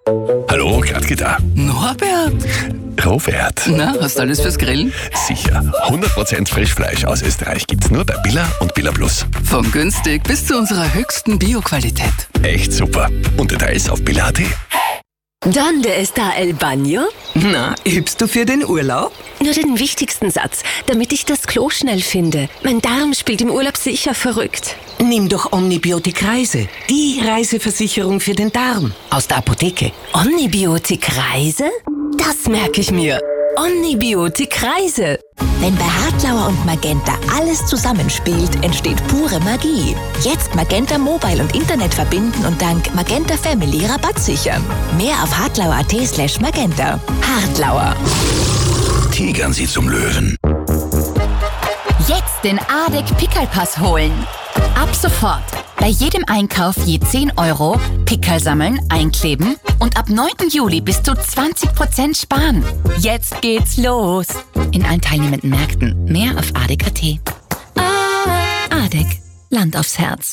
Hallo, Gradke da. Norbert, Robert. na, hast du alles fürs Grillen? Sicher. 100% Frischfleisch aus Österreich gibt's nur bei Billa und Billa Plus. Von günstig bis zu unserer höchsten Bioqualität. Echt super. Und Details auf billa.at. ¿Dónde está el baño? Na, übst du für den Urlaub? Nur den wichtigsten Satz, damit ich das Klo schnell finde. Mein Darm spielt im Urlaub sicher verrückt. Nimm doch Omnibiotik Reise, die Reiseversicherung für den Darm. Aus der Apotheke. Omnibiotik Reise? Das merke ich mir. Omnibiotik Reise. Wenn bei Hartlauer und Magenta alles zusammenspielt, entsteht pure Magie. Jetzt Magenta Mobile und Internet verbinden und dank Magenta Family Rabatt sichern. Mehr auf hartlauer.at/magenta. Hartlauer. Tigern Sie zum Löwen. Jetzt den ADEC Pickelpass holen. Ab sofort. Bei jedem Einkauf je 10 Euro, Pickel sammeln, einkleben und ab 9. Juli bis zu 20% sparen. Jetzt geht's los. In allen teilnehmenden Märkten. Mehr auf ADEC.at. ADEC. Land aufs Herz.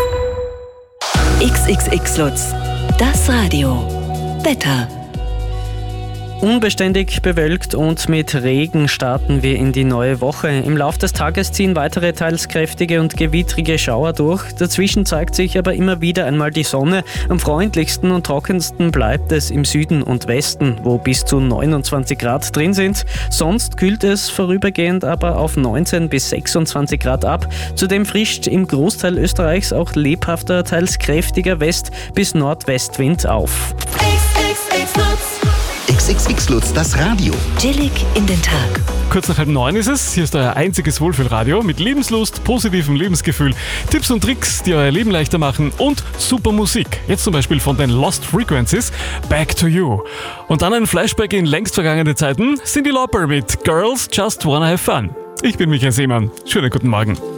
XXX Lutz. Das Radio. Wetter. Unbeständig bewölkt und mit Regen starten wir in die neue Woche. Im Lauf des Tages ziehen weitere teils kräftige und gewittrige Schauer durch. Dazwischen zeigt sich aber immer wieder einmal die Sonne. Am freundlichsten und trockensten bleibt es im Süden und Westen, wo bis zu 29 Grad drin sind. Sonst kühlt es vorübergehend aber auf 19 bis 26 Grad ab. Zudem frischt im Großteil Österreichs auch lebhafter, teils kräftiger West- bis Nordwestwind auf. XXX Lutz, das Radio. Chillig in den Tag. Kurz nach 8:30 ist es. Hier ist euer einziges Wohlfühlradio mit Lebenslust, positivem Lebensgefühl, Tipps und Tricks, die euer Leben leichter machen und super Musik. Jetzt zum Beispiel von den Lost Frequencies, Back to You. Und dann ein Flashback in längst vergangene Zeiten, Cyndi Lauper mit Girls Just Wanna Have Fun. Ich bin Michael Seemann. Schönen guten Morgen.